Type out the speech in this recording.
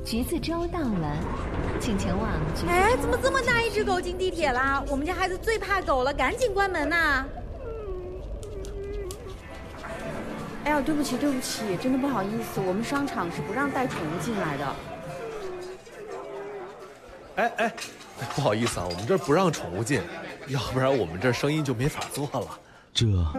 橘子粥到了，请前往橘子粥。 哎，怎么这么大一只狗进地铁啦？我们家孩子最怕狗了，赶紧关门呐！ 哎呀，对不起，真的不好意思，我们商场是不让带宠物进来的。 哎，不好意思啊，我们这儿不让宠物进，要不然我们这儿生意就没法做了。 这